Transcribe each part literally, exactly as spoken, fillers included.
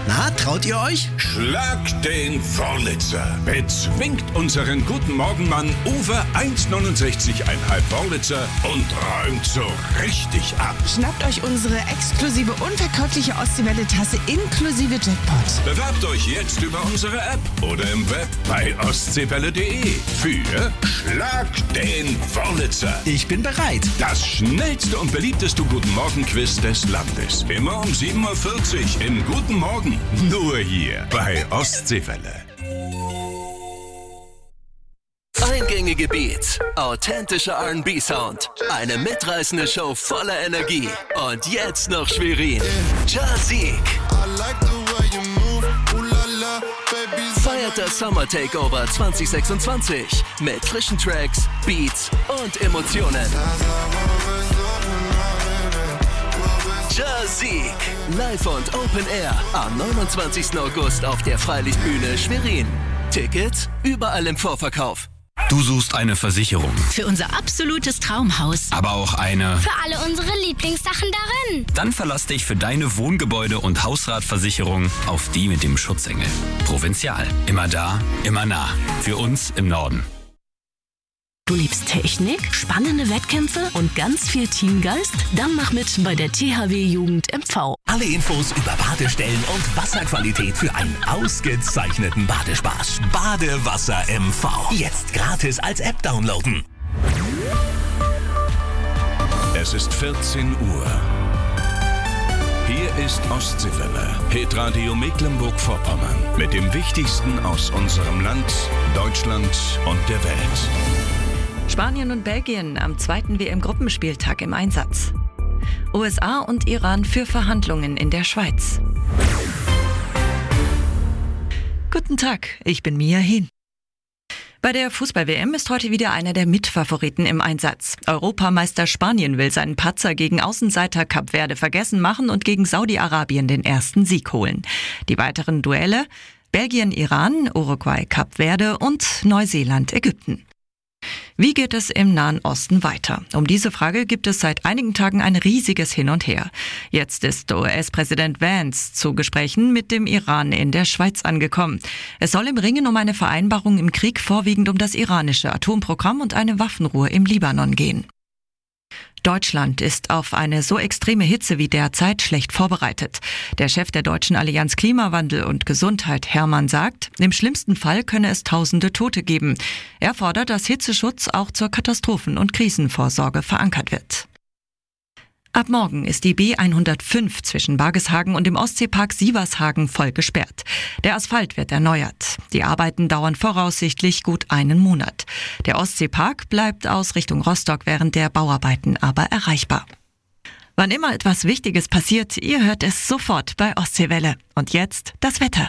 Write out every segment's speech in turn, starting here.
Na, traut ihr euch? Schlag den Wurlitzer. Bezwingt unseren guten Morgenmann Uwe eins Komma neunundsechzig Komma fünf Wurlitzer und räumt so richtig ab. Schnappt euch unsere exklusive unverkäufliche Ostseewelle-Tasse inklusive Jackpot. Bewerbt euch jetzt über unsere App oder im Web bei ostseewelle punkt de für Schlag den Wurlitzer. Ich bin bereit. Das schnellste und beliebteste Guten Morgen-Quiz des Landes. Immer um sieben Uhr vierzig im Guten Morgen. Nur hier bei Ostseewelle. Eingängige Beats, authentischer R and B-Sound, eine mitreißende Show voller Energie und jetzt noch Schwerin. Jazik feiert das Summer Takeover zwanzig sechsundzwanzig mit frischen Tracks, Beats und Emotionen. Jazik, live und Open Air am neunundzwanzigsten August auf der Freilichtbühne Schwerin. Tickets überall im Vorverkauf. Du suchst eine Versicherung. Für unser absolutes Traumhaus. Aber auch eine... Für alle unsere Lieblingssachen darin. Dann verlass dich für deine Wohngebäude- und Hausratversicherung auf die mit dem Schutzengel. Provinzial. Immer da, immer nah. Für uns im Norden. Du liebst Technik, spannende Wettkämpfe und ganz viel Teamgeist? Dann mach mit bei der T H W Jugend M V. Alle Infos über Badestellen und Wasserqualität für einen ausgezeichneten Badespaß. Badewasser M V. Jetzt gratis als App downloaden. Es ist vierzehn Uhr. Hier ist Ostseewelle, Hitradio Mecklenburg-Vorpommern. Mit dem Wichtigsten aus unserem Land, Deutschland und der Welt. Spanien und Belgien am zweiten W M-Gruppenspieltag im Einsatz. U S A und Iran für Verhandlungen in der Schweiz. Guten Tag, ich bin Mia Hehn. Bei der Fußball-W M ist heute wieder einer der Mitfavoriten im Einsatz. Europameister Spanien will seinen Patzer gegen Außenseiter Kap Verde vergessen machen und gegen Saudi-Arabien den ersten Sieg holen. Die weiteren Duelle: Belgien-Iran, Uruguay-Kap Verde und Neuseeland-Ägypten. Wie geht es im Nahen Osten weiter? Um diese Frage gibt es seit einigen Tagen ein riesiges Hin und Her. Jetzt ist U S-Präsident Vance zu Gesprächen mit dem Iran in der Schweiz angekommen. Es soll im Ringen um eine Vereinbarung im Krieg vorwiegend um das iranische Atomprogramm und eine Waffenruhe im Libanon gehen. Deutschland ist auf eine so extreme Hitze wie derzeit schlecht vorbereitet. Der Chef der Deutschen Allianz Klimawandel und Gesundheit, Hermann, sagt, im schlimmsten Fall könne es tausende Tote geben. Er fordert, dass Hitzeschutz auch zur Katastrophen- und Krisenvorsorge verankert wird. Ab morgen ist die B hundertfünf zwischen Bargeshagen und dem Ostseepark Sievershagen voll gesperrt. Der Asphalt wird erneuert. Die Arbeiten dauern voraussichtlich gut einen Monat. Der Ostseepark bleibt aus Richtung Rostock während der Bauarbeiten aber erreichbar. Wann immer etwas Wichtiges passiert, ihr hört es sofort bei Ostseewelle. Und jetzt das Wetter.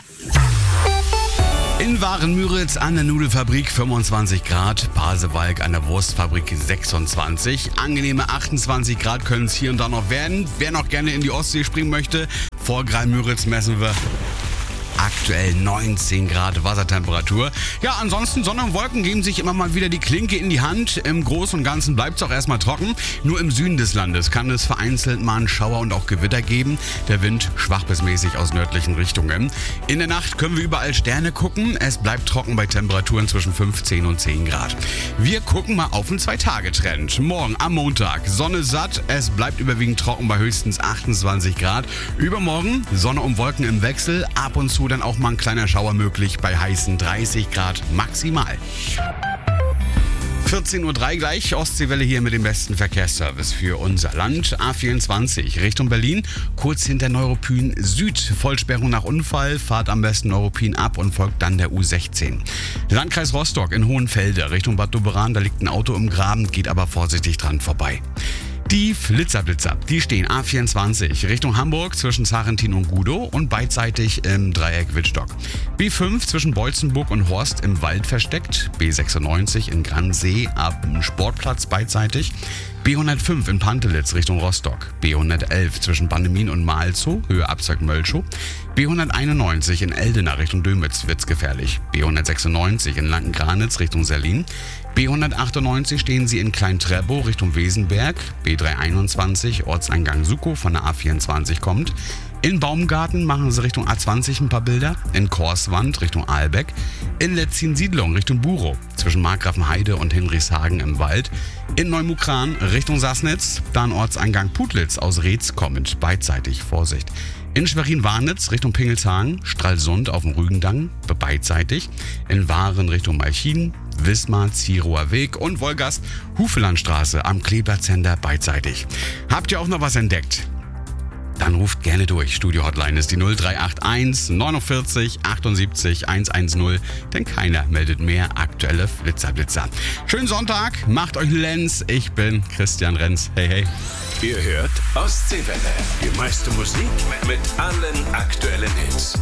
In Warenmüritz an der Nudelfabrik fünfundzwanzig Grad, Pasewalk an der Wurstfabrik sechsundzwanzig. Angenehme achtundzwanzig Grad können es hier und da noch werden. Wer noch gerne in die Ostsee springen möchte, vor Graal-Müritz messen wir aktuell neunzehn Grad Wassertemperatur. Ja, ansonsten Sonne und Wolken geben sich immer mal wieder die Klinke in die Hand. Im Großen und Ganzen bleibt es auch erstmal trocken. Nur im Süden des Landes kann es vereinzelt mal einen Schauer und auch Gewitter geben. Der Wind schwach bis mäßig aus nördlichen Richtungen. In der Nacht können wir überall Sterne gucken. Es bleibt trocken bei Temperaturen zwischen fünfzehn und zehn Grad. Wir gucken mal auf den Zwei-Tage-Trend. Morgen am Montag Sonne satt. Es bleibt überwiegend trocken bei höchstens achtundzwanzig Grad. Übermorgen Sonne und Wolken im Wechsel. Ab und zu dann auch mal ein kleiner Schauer möglich bei heißen dreißig Grad maximal. vierzehn Uhr drei gleich, Ostseewelle hier mit dem besten Verkehrsservice für unser Land. A vierundzwanzig Richtung Berlin, kurz hinter Neuruppin Süd. Vollsperrung nach Unfall, fahrt am besten Neuruppin ab und folgt dann der U sechzehn. Landkreis Rostock in Hohenfelde Richtung Bad Doberan, da liegt ein Auto im Graben, geht aber vorsichtig dran vorbei. Die Flitzerblitzer, die stehen A vierundzwanzig Richtung Hamburg zwischen Sarentin und Gudow und beidseitig im Dreieck Wittstock. B fünf zwischen Beutzenburg und Horst im Wald versteckt. B sechsundneunzig in Gransee ab dem Sportplatz beidseitig. B hundertfünf in Pantelitz Richtung Rostock. B hundertelf zwischen Bannemin und Malzow, Höhe Abzweig Mölschow. B hunderteinundneunzig in Eldena Richtung Dömitz, wird's gefährlich. B hundertsechsundneunzig in Lanken-Granitz Richtung Serlin. B hundertachtundneunzig stehen sie in Klein-Treppow Richtung Wesenberg. B dreihunderteinundzwanzig Ortseingang Sukow von der A vierundzwanzig kommt. In Baumgarten machen sie Richtung A zwanzig ein paar Bilder. In Korswand Richtung Aalbeck. In Letzin-Siedlung Richtung Burow. Zwischen Markgrafenheide und Hinrichshagen im Wald. In Neumukran Richtung Sassnitz. Dann Ortseingang Putlitz aus Reetz kommend. Beidseitig, Vorsicht. In Schwerin-Warnitz Richtung Pingelshagen, Stralsund auf dem Rügendang, beidseitig. In Waren Richtung Malchin, Wismar, Zierower Weg und Wolgast, Hufelandstraße am Kleberzender, beidseitig. Habt ihr auch noch was entdeckt? Dann ruft gerne durch. Studio-Hotline ist die null drei acht eins neunundvierzig achtundsiebzig hundertzehn, denn keiner meldet mehr aktuelle Flitzer-Blitzer. Schönen Sonntag, macht euch einen Lenz. Ich bin Christian Renz. Hey, hey. Ihr hört Ostseewelle. Die meiste Musik mit allen aktuellen Hits.